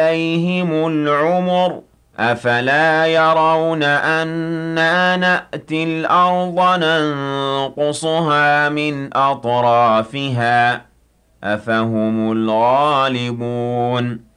إليهم العمر أفلا يرون أنا نأتي الأرض ننقصها من أطرافها أفهم الغالبون